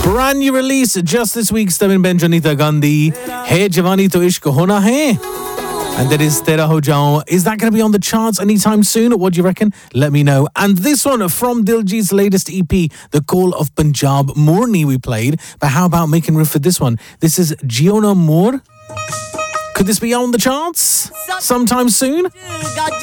Brand new release just this week, Stamin Benjanita Gandhi. Hey Jawani To Ishq Hona Hai. And that is Tera Ho Jaun. Is that going to be on the charts anytime soon? What do you reckon? Let me know. And this one from Diljit's latest EP, The Call of Punjab Morni, we played. But how about making room for this one? This is Giona Moore. Could this be on the charts sometime soon?